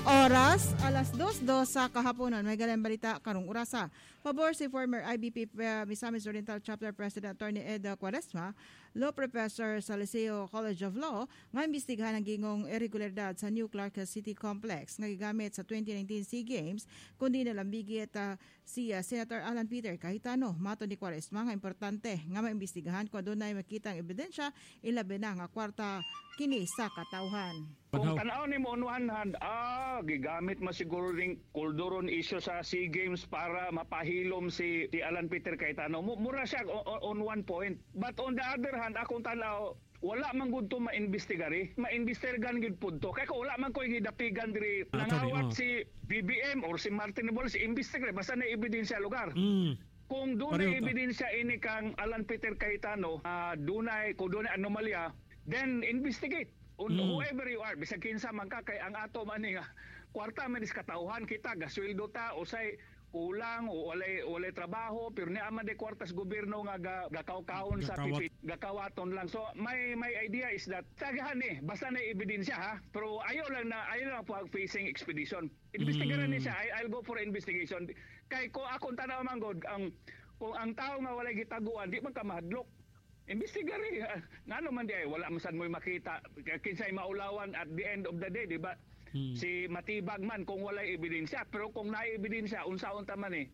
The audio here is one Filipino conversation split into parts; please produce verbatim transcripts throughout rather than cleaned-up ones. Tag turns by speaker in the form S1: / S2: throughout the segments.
S1: Oras, alas dos dos sa kahaponan. May galang balita karong orasa. Pabor si former I B P uh, Misamis Oriental Chapter President Attorney Ed Quaresma, Law Professor sa Liceo College of Law, nga imbestigahan ang gingong irregularidad sa New Clark City Complex nga gigamit sa twenty nineteen SEA Games, kundi nalambigit uh, si uh, Senator Alan Peter Cayetano. Mato ni Quaresma nga importante nga maimbestigahan kung adunay makitang ebidensya ilabi na nga kwarta kini sa katawhan.
S2: Kung tanaw ni mo on one hand, ah, gigamit masiguro ring kulduron issue sa SEA Games para mapahilom si, si Alan Peter Cayetano. Mura siya on, on one point. But on the other hand, akong tanaw, wala man gud to ma-investigari. Ma-investigahan gud pud to. Kaya wala man ko gidapigan diri nangawat si B B M or si Martin Romualdez si investigate basta na ebidensya lugar. Mm. Kung doon na ebidensya ini kang Alan Peter Cayetano, uh, dunay kung dunay anomalya, then investigate. Un, mm. Whoever you are, bisag kinsa man ka kay ang ato man nga kwarta man is katawhan kita gasweldo ta usay kulang o walay walay trabaho pero ni ama de kwartas gobyerno nga ga, gakaw-kaon sa P P gakawaton lang. So my my idea is that tagahan ni basta na ebidensya ha, pero ayo lang na ayo lang pag facing expedition. Investigaran mm. ni siya. I, I'll go for investigation. Kay ko akong tanaw man god ang kung ang tao nga walay gitaguan di man ka mahadlok. Investigari, ngano man di ay wala masan mo'y makita kinsay maulawan at the end of the day, di ba? Hmm. Si matibag man kung walay ebidensya, pero kung naay ebidensya unsaon ta man eh.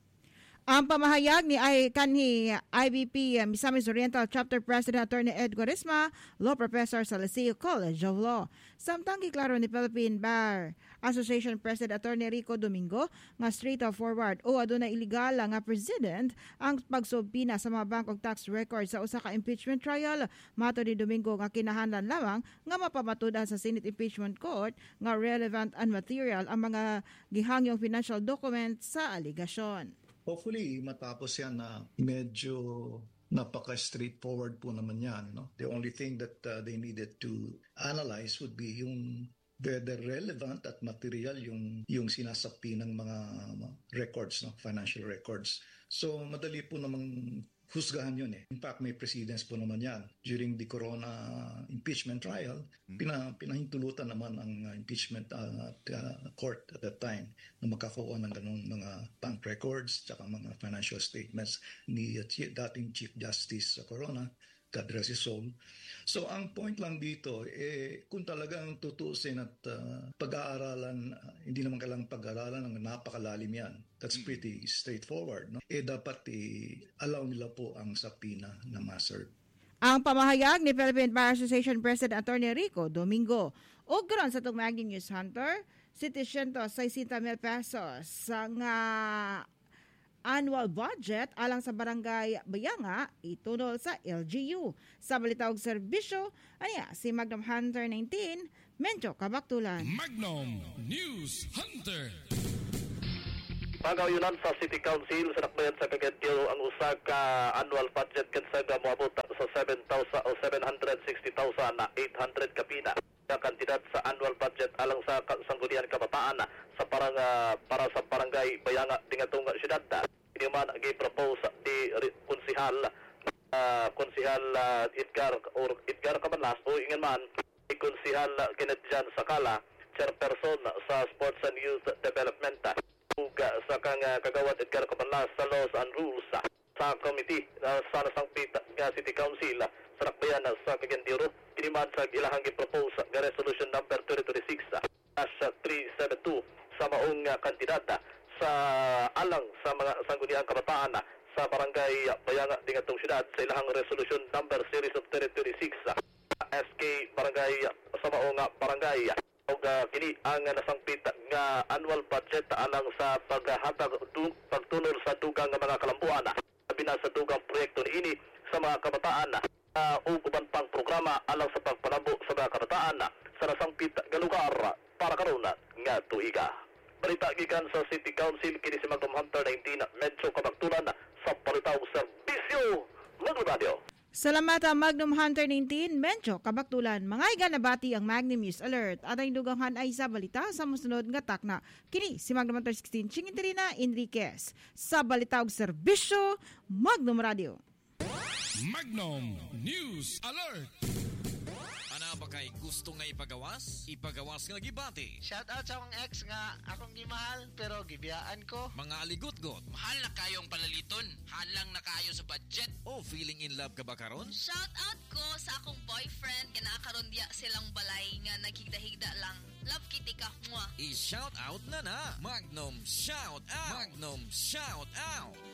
S1: Ang pamahayag ni ay kanhi I B P um, Misamis Oriental Chapter President Attorney Ed Quaresma, Law Professor sa Liceo College of Law. Samtang giklaro ni Philippine Bar Association President Attorney Rico Domingo nga straight forward o aduna illegal nga president ang pagsubpina sa mga bank og tax records sa usa ka impeachment trial. Mato ni Domingo nga kinahanglan lamang nga mapamatudan sa Senate Impeachment Court nga relevant and material ang mga gihangyong financial documents sa aligasyon.
S3: Hopefully, matapos yan na medyo napaka-straightforward po naman yan. No? The only thing that uh, they needed to analyze would be yung whether relevant at material yung, yung sinasakpi ng mga records, no? Financial records. So, madali po namang husgahan yun eh. In fact, may precedence po naman yan. During the Corona impeachment trial, hmm. pina, pinahintulutan naman ang uh, impeachment uh, uh, court at that time na magkakakuha ng ganung mga bank records tsaka mga financial statements ni uh, dating Chief Justice sa Corona, God rest his soul. So, ang point lang dito, eh, kung talagang tutusin at uh, pag-aaralan, uh, hindi naman kailangang pag-aaralan, ang napakalalim yan. That's pretty straightforward. No? Eh, dapat i-allow nila po ang sapina na ma-serve.
S1: Ang pamahayag ni Philippine Bar Association President Attorney Rico Domingo. O ganoon sa itong Maging News Hunter, one hundred sixty mil pesos sa nga annual budget alang sa barangay Bayanga itunol sa L G U. Sa balitaog serbisyo, anya si Magnum Hunter nineteen, Mencho Kabaktulan.
S4: Magnum News Hunter.
S5: Pagawunan sa City Council sa nakbayan sa Cagayan ang usa ka annual budget kansaga moabot sa seven thousand o seven hundred sixty thousand na eight hundred kapina. Kandidat sa annual budget alang sa sanggunian kabataan sa parang uh, para sa barangay Bayanga tingatong syudad. Ini man gi-propose di konsihal uh, konsihal uh, Edgar or Edgar Cabanas o ingan man di konsihal uh, Kenneth Jan Sakala, chairperson sa Sports and Youth Development ug sa kang uh, kagawad Edgar Cabanas sa Laws and Rules uh, sa committee uh, sa Sangpit nga City Council uh, sa nakbayan uh, sa Cagayan iniman sa ilahang gi-propose uh, nga resolution number twenty twenty-six three seventy-two sa maong uh, kandidata sa alang sa mga sangguniang kabataan uh, sa barangay uh, Bayanga dingatong syudad sa ilahang resolution number series of twenty twenty-six uh, S K barangay uh, sa maong uh, barangay uh, ug uh, kini ang uh, nasangpit nga annual budget uh, alang sa paghatag uh, pagtunol sa dugang nga mga kalambuan uh, bina sa dugang proyekto niini sa mga kabataan uh, ug uban pang programa alang sa pagpanabo sa mga kabataan uh, sa nasangpit nga lugar uh, para karon nga tuiga. Balita gikan sa City Council kini si Magnum Hunter nineteen medyo kabaktulan sa Balitaw Serbisyo Magnum Radio.
S1: Salamat ang Magnum Hunter nineteen medyo kabaktulan. Mga iganabati ang Magnum News Alert at ang dugangan ay sa balita sa musunod nga takna. Kini si Magnum Hunter sixteen Chinginterina Enriquez sa Balitaw Serbisyo Magnum Radio.
S4: Magnum News Alert. Ana ba kay gusto nga ipagawas? Ipagawas nga gibati.
S6: Shout out sa akong ex nga akong gimahal pero gibiyaan ko.
S4: Mga aligot-got.
S7: Mahal na kayong palaliton. Halang na kayo sa budget.
S4: O feeling in love ka ba karon?
S8: Shout out ko sa akong boyfriend nga nakakaroon diya silang balay nga naghigda-higda lang. Love kitty ka, mwah.
S4: I-shout out na na. Magnum Shout Out. Magnum Shout Out.